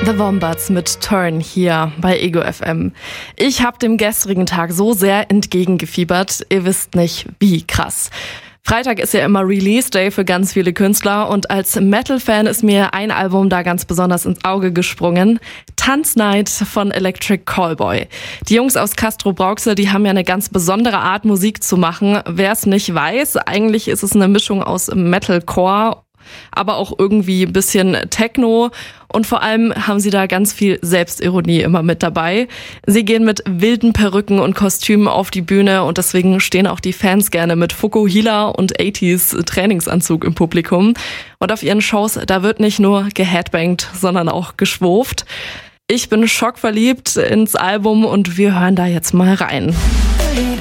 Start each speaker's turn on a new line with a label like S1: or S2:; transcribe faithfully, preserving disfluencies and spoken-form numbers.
S1: The Wombats mit Turn hier bei Ego F M. Ich habe dem gestrigen Tag so sehr entgegengefiebert. Ihr wisst nicht, wie krass. Freitag ist ja immer Release Day für ganz viele Künstler und als Metal-Fan ist mir ein Album da ganz besonders ins Auge gesprungen. Tanznight von Electric Callboy. Die Jungs aus Castrop-Rauxel, die haben ja eine ganz besondere Art, Musik zu machen. Wer es nicht weiß, eigentlich ist es eine Mischung aus Metalcore, aber auch irgendwie ein bisschen Techno und vor allem haben sie da ganz viel Selbstironie immer mit dabei. Sie gehen mit wilden Perücken und Kostümen auf die Bühne und deswegen stehen auch die Fans gerne mit Fukuhila und achtziger Trainingsanzug im Publikum. Und auf ihren Shows, da wird nicht nur geheadbangt, sondern auch geschwurft. Ich bin schockverliebt ins Album und wir hören da jetzt mal rein.